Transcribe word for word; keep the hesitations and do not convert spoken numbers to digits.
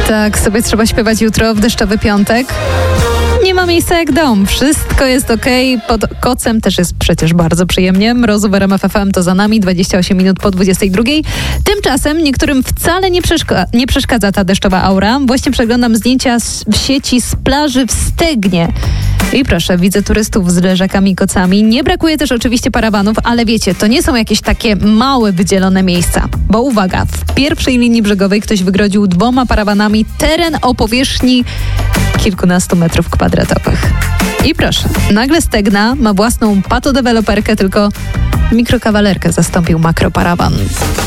Tak sobie trzeba śpiewać jutro w deszczowy piątek. Nie ma miejsca jak dom. Wszystko jest okej. Okay. Pod kocem też jest przecież bardzo przyjemnie. Mrozu w R M F F M to za nami. dwadzieścia osiem minut po dwudziestej drugiej. Tymczasem niektórym wcale nie, przeszka- nie przeszkadza ta deszczowa aura. Właśnie przeglądam zdjęcia z, w sieci z plaży w Stegnie. I proszę, widzę turystów z leżakami i kocami. Nie brakuje też oczywiście parawanów, ale wiecie, to nie są jakieś takie małe, wydzielone miejsca. Bo uwaga, w pierwszej linii brzegowej ktoś wygrodził dwoma parawanami teren o powierzchni kilkunastu metrów kwadratowych. I proszę, nagle Stegna ma własną patodeweloperkę, tylko mikrokawalerkę zastąpił makroparawan.